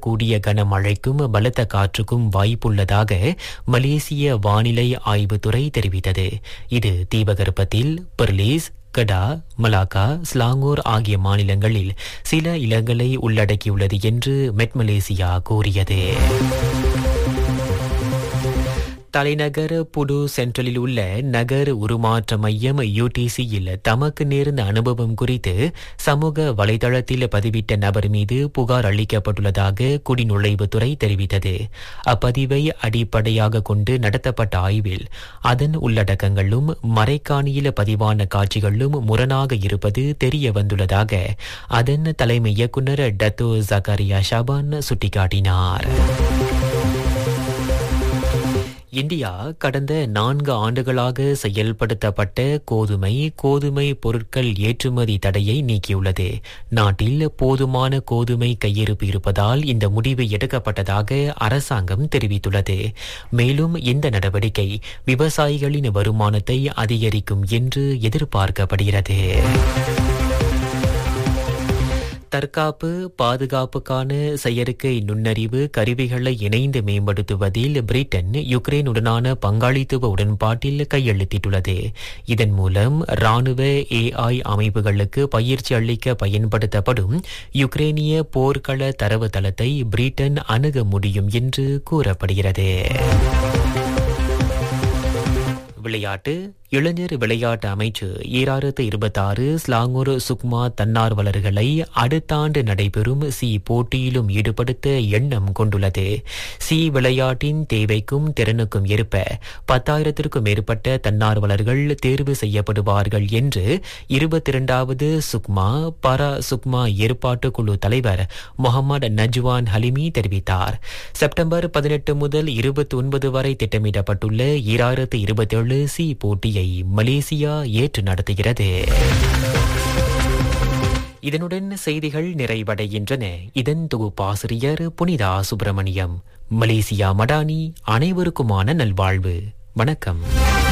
கூடிய கனமழைக்கும் பலத்த காற்றுக்கும் வாய்ப்புள்ளதாக மலேசிய வானிலை ஆய்வுத்துறை தெரிவித்தது. இது தீபகற்பத்தில் பெர்லிஸ், கடா, மலாக்கா, ஸ்லாங்கூர் ஆகிய மாநிலங்களில் சில இடங்களை உள்ளடக்கியுள்ளது என்று மெட் மலேசியா கூறியது. தலைநகர் புடு சென்ட்ரலில் உள்ள நகர் உருமாற்ற மையம் UTCயில் தமக்கு நேர்ந்த அனுபவம் குறித்து சமூக வலைதளத்தில் பதிவிட்ட நபர் மீது புகார் அளிக்கப்பட்டுள்ளதாக குடிநுழைவுத்துறை தெரிவித்தது. அப்பதிவை அடிப்படையாக கொண்டு நடத்தப்பட்ட ஆய்வில் அதன் உள்ளடக்கங்களும் மறைக்காணியில் பதிவான காட்சிகளும் முரணாக இருப்பது தெரிய வந்துள்ளதாக அதன் தலைமை இயக்குநர் டத்தோ ஜக்காரியா ஷாபான் சுட்டிக்காட்டினார். இந்தியா கடந்த 4 ஆண்டுகளாக செயல்படுத்தப்பட்ட கோதுமை பொருட்கள் ஏற்றுமதி தடையை நீக்கியுள்ளது. நாட்டில் போதுமான கோதுமை கையிருப்பு இருப்பதால் இந்த முடிவு எடுக்கப்பட்டதாக அரசாங்கம் தெரிவித்துள்ளது. மேலும் இந்த நடவடிக்கை விவசாயிகளின் வருமானத்தை அதிகரிக்கும் என்று எதிர்பார்க்கப்படுகிறது. தற்காப்பு பாதுகாப்புக்கான செயற்கை நுண்ணறிவு கருவிகளை இணைந்து மேம்படுத்துவதில் பிரிட்டன் யுக்ரைனுடனான பங்காளித்துவ உடன்பாட்டில் கையெழுத்திட்டுள்ளது. இதன் மூலம் ராணுவ AI அமைப்புகளுக்கு பயிற்சி அளிக்க பயன்படுத்தப்படும் யுக்ரேனிய போர்க்கள தரவுத்தளத்தை பிரிட்டன் அணுக முடியும் என்று கூறப்படுகிறது. விளையாட்டு. இளைஞர் விளையாட்டு அமைச்சு 2026 ஸ்லாங்கூர் சுக்மா தன்னார்வலர்களை அடுத்த ஆண்டு நடைபெறும் போட்டியிலும் ஈடுபடுத்த எண்ணம் கொண்டுள்ளது. விளையாட்டின் தேவைக்கும் திறனுக்கும் ஏற்ப 10,000க்கும் மேற்பட்ட தன்னார்வலர்கள் தேர்வு செய்யப்படுவார்கள் என்று 22வது சுக்மா பரா சுக்மா ஏற்பாட்டு குழு தலைவர் முகமது நஜ்வான் ஹலிமி தெரிவித்தார். செப்டம்பர் 18 முதல் 29 வரை திட்டமிடப்பட்டுள்ள 2027 போட்டியை மலேசியா ஏற்று நடத்துகிறது. இதனுடன் செய்திகள் நிறைவடைகின்றன. இதன் தொகுப்பாசிரியர் புனிதா சுப்பிரமணியம். மலேசியா மடானி. அனைவருக்குமான நல்வாழ்வு. வணக்கம்.